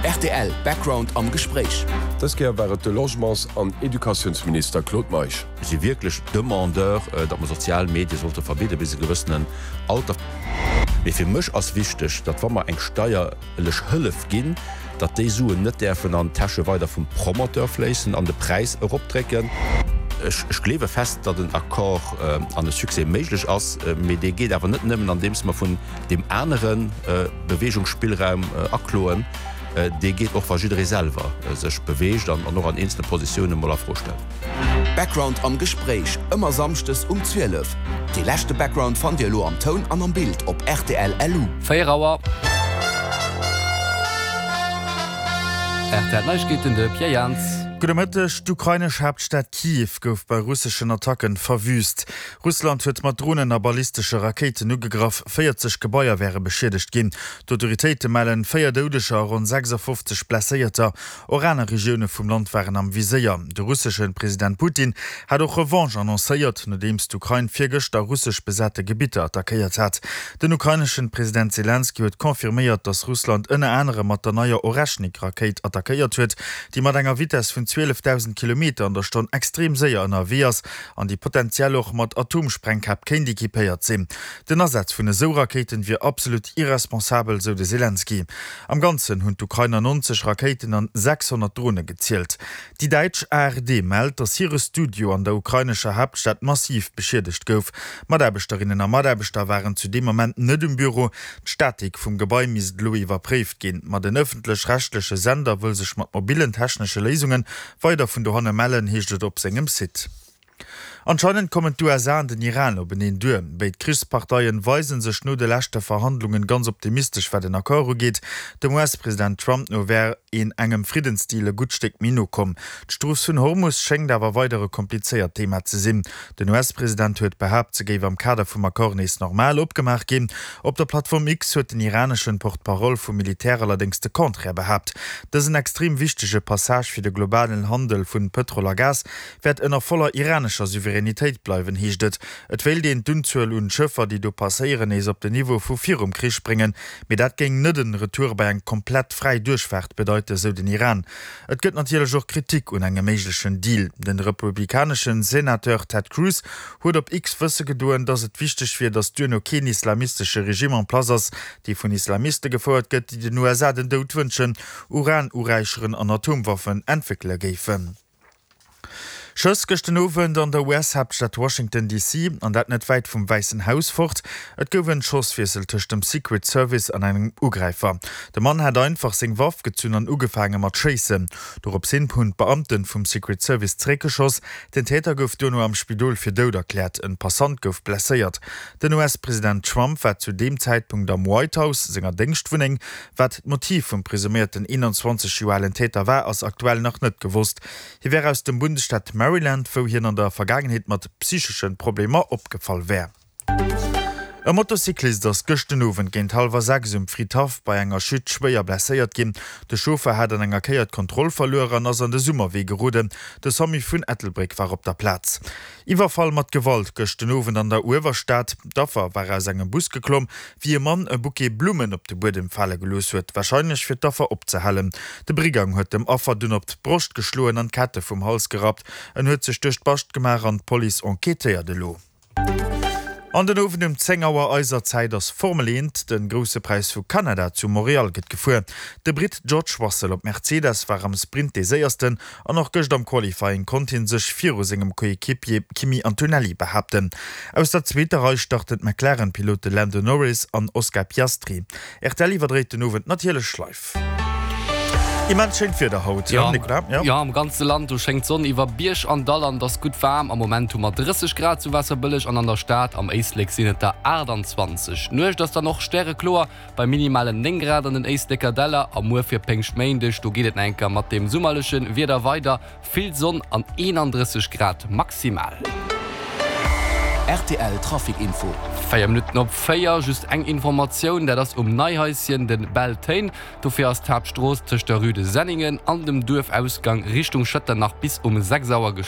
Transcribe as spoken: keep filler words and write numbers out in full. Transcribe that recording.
R T L Background am Gespräch. Das Ge wäre de Logements an Edukationsminister Claude Meich. Sie wirklich Demandeur, äh, dat man Sozialmedien sollte verbieten bis gewissen Alter. Wie fir mech as wichtig, dat war man eng steierlech Hëllef ginn, dat dé Suen net der vun an Tasche weiter vum Promoteur flessen an de Preis optrecken. Ich, ich klebe fest, dat den Akkor äh, an den Suse méiglech ass, äh, me de geht awer net nëmmen, an dems man vun dem Äneren äh, Bewegungsspielraum äh, akloen, äh, de geht och warre selber äh, sech beweegt an, an noch an einzelne Positionen mal vorstellen. Background am Gespräch, immer samstes um zwölf. Die letzte Background von dir lo am Ton an am Bild op R T L L U. Feierauer. R T L geht in de Pierre Jans. Gudemëttech d'ukrainesch Hauptstadt Kiew gouf bei russsischen Attacken verwüst. Russland huet mat Drohnen a ballistische Raketen ugegraf vierzig Gebäier wäre beschädigt ginn. D'Autoritéite mellen féier deudescher rund sechsundfünfzig Pläceierter Oraner Regione vum Land waren am Viséier. De russischen Präsident Putin hat och Revanche annoncéiert, nodems d'Ukraine virgecht der russsisch besatte Gebiete attackiert hat. Den ukrainischen Präsident Zelensky huet konfirmiert, dass Russland ënne enere mat der neuer Orechnik-Raket attackiert huet, die mat enger Wites vun zwölftausend Kilometer an der Stunde extrem séier an Avias an die potenziell auch mat Atomsprengkap kein dikipéiert sinn. Den Ersatz vun de So-Raketen wie absolut irresponsabel, so de Zelensky. Am ganzen hunn d'Ukrainer neunzig Raketen an sechshundert Drohne gezielt. Die Deutsch A R D meldt, dass ihre Studio an der ukrainischer Hauptstadt massiv beschädigt gouf. Maderbesterinnen a Maderbeter waren zu dem Moment net im Büro. D'Statik vum Gebäi mis Louis überprüft gin. Ma den öffentlich-rechtliche Sender will sech mat mobilen technische Lesungen weiter vun der Honne Mellen hiechtet op segem Sit. Anscheinend kommen du an den Iran op den Dür. Bei Christparteien weisen sech no de lächte Verhandlungen ganz optimistisch wer den Akkor geht. Dem U S-Präsident Trump no wär in engem Friedensstile gutsteck Mino kom. D'Struf vun Hormus schenkt awer weitere kompliziert Thema ze sinn. Den U S-Präsident huet behaupt ze géiw am Kader vum Akkor nees normal opgemacht gin. Op der Plattform X huet den iranischen Portparol vum Militär allerdings de Kontre behaupt. Das een extrem wichtige Passage fir de globalen Handel vun Petrol a Gas werd ënner voller iranischer Souveränität bleiwen hiechtet. Et will den Dünzuel und Schëffer, die du passeieren is op de Niveau vu vier um Krich bringen, mit dat geng nëden Retour bei eng komplett frei Durchfahrt bedeute so den Iran. Et gëtt natürlich auch Kritik un engem meiglichen Deal. Den republikanischen Senateur Ted Cruz huet op X fësse gedoen, dats et wichtig fir das Dyno kein islamistische Regime an Plazers, die vun Islamiste gefordert gëtt, die den U S A den Dout wünschen, Uran-ureicheren an Atomwaffen entwickle géfen. Schëss gëchten Owen an der U S-Hauptstadt Washington D C an dat net weit vum Weißen Haus fort, et gowen Schossfiesel tech dem Secret Service an einem Ugreifer. De Mann hat einfach seg Waff gezünn an ugefange mat Chase. Dorop sinnpunkt Beamten vum Secret Service Trägeschoss, den Täter gouf du no am Spidol fir Doud erklärt, en Passant gouf blessiert. Den U S-Präsident Trump war zu dem Zeitpunkt am White House senger Denkstwunning, wat Motiv vum presumierten einundzwanzig-jährigen Täter war as aktuell noch net gewusst. Hi wär aus dem Bundesstaat Maryland, wo hier an der Vergangenheit mat psychischen Probleme opgefallen wär. E Motorcyklist das Göchtenowen géint halber sechs um Friedhof bei enger Schütt schwéier blessiert gin. De Chauffeur hat an enger Keiert Kontroll verloren ass an de Summerwee geruden. De Sammy vun Ethelbrick war op der Platz. Iwerfall mat Gewalt Göchtenowen an der Uwerstadt. Daffer war er engem Bus geklomm, wie e Mann e Bouquet Blumen op de Boden falle gelos huet, wahrscheinlich fir Daffer opzehalen. De Brigang huet dem Affer dun op d' Brust geschloen an Kette vum Hals gerat, en huet sech duerch bascht gemar an Poli enquetéiert de lo. An den Ofen dem Zengauer Eiserzeit ass formellent den grosse Preis vu Kanada zu Montreal gët gefuer. De Brit George Russell op Mercedes war am Sprint de séiersten an noch gëcht am Qualifying kontin sech vir segem Koekipier Kimi Antonelli behaupten. Aus der zweite Reihe startet McLaren-Pilote Lando Norris an Oscar Piastri. Ertelli verdreht den Owen natierlech Schleif. Jemand schenkt für der Haut. Ja, ja, ja. ja, am ganze Land du schenkt Sonne iwwer Biersch an Dollar, das gut warm am Moment um dreißig Grad zu Wasser billig an an der Stadt am Eisleg sinnet der achtundzwanzig. Nur ist das da noch Sterre Chlor bei minimalen neun Grad an den Eisdeckerdeller am Mur für Pengschmeindisch, du geht enker mit dem Summerlichen wieder weiter viel Sonne an einunddreißig Grad maximal. R T L Trafikinfo. Feier Minuten op Feier just eng Information, der das um Neihäuschen den Beltain, du fährst Hauptstroß zwischen der Rüde Senningen an dem Dorfausgang Richtung Schötter nach bis um sechs Uhr